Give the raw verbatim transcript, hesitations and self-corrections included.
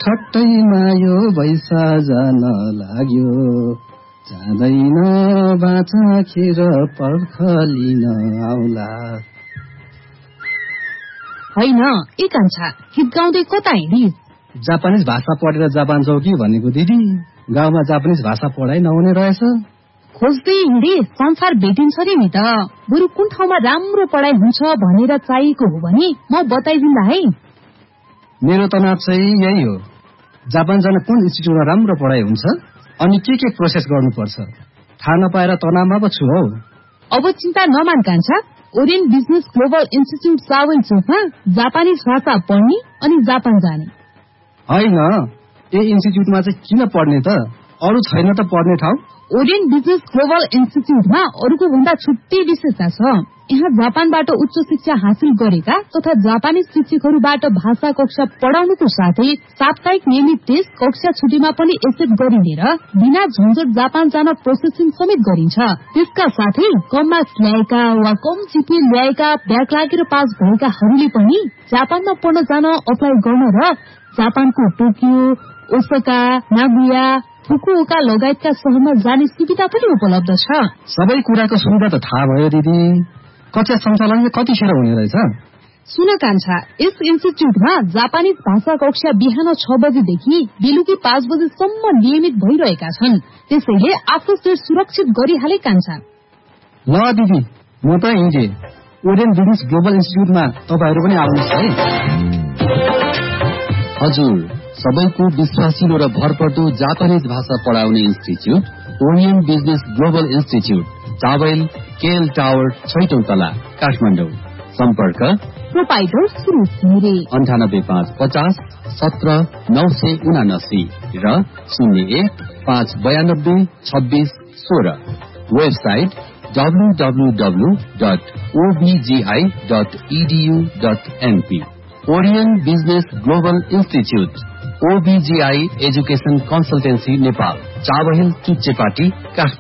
छट्टैमा यो बैसा जान लाग्यो, जाँदैन बाचा खेर पर्ख लिन आउला। होइन ए कान्छा, गीत गाउँदै कता हिँडिस्? जापानिज भाषा पढेर जापान जाऊ कि भनेको दिदी। गाउँमा जापानिज भाषा पढाइ नहुने रहेछ। खोज्दै हिँडे संसार भेटिन्छ रे नि त। बरु कुन ठाउँमा राम्रो पढाइ हुन्छ भनेर चाहिएको हो भने म बताइदिन्ला है। मेरो तनाव चाहिँ यही हो, जापान जान कुन इन्स्टिट्युटमा राम्रो पढाइ हुन्छ अनि के के प्रोसेस गर्नुपर्छ थाहा नपाएर तनावमा पो छु हौ। अब चिन्ता नमान कान्छा, ओरियन्ट बिजनेस ग्लोबल इन्स्टिट्युट चावल चौकमा जापानिज भाषा पढ्ने अनि जापान जाने। होइन, ए इन्स्टिट्युटमा चाहिँ किन पढ्ने त? अरू छैन त पढ्ने ठाउँ? ओरियन्ट बिजनेस ग्लोबल इन्स्टिट्युटमा अरूको भन्दा छुट्टै विशेषता छ। यहाँ जापानबाट उच्च शिक्षा हासिल गरेका तथा जापानी शिक्षकहरूबाट भाषा कक्षा पढाउनुको साथै साप्ताहिक नियमित टेस्ट कक्षा छुट्टीमा पनि एक्सेप्ट गरिने र बिना झन्झट जापान जान प्रोसेसिङ समेत गरिन्छ। त्यसका साथै कम मार्क्स ल्याएका वा कम जिपिए ल्याएका ब्याक लागेर पास भएकाहरूले पनि जापानमा पढ्न जान अप्लाई गर्न र जापानको टोकियो, ओसाका, नागोया, फुकुओका लगायतका शहरमा जाने सुविधा पनि उपलब्ध छ। सबै कुराको सुविधा त थाहा भयो दिदी। कक्षा सञ्चालन कतिखेर हुने रहेछ? सुन कान्छा, यस इन्स्टिट्युटमा जापानिज भाषा कक्षा बिहान छ बजेदेखि बेलुकी पाँच बजेसम्म नियमित भइरहेका छन्। त्यसैले आफ्नो सेट सुरक्षित गरिहाले कान्छा। ल दिदी, म त हिँडे। ओरियन्ट बिजनेस ग्लोबल इन्स्टिट्युटमा तपाईहरू पनि आउनुहोस् है। हजुर, सबैको विश्वासिलो र भरपर्दो जापानिज भाषा पढाउने institute orient business global institute, चावल केएल टावर, छैटौं तला, काठमाडौँ। सम्पर्क प्रोपाइटर सुरेश घिमिरे, अन्ठानब्बे पाँच पचास सत्र नौ सय उनासी र शून्य एक पाँच बयानब्बे छब्बीस सोह्र। Website W W W dot ओबिजीआई dot edu dot NP. Orient business global institute, ओबिजीआई education consultancy Nepal, Chabahil, Chuchepati, Kathmandu.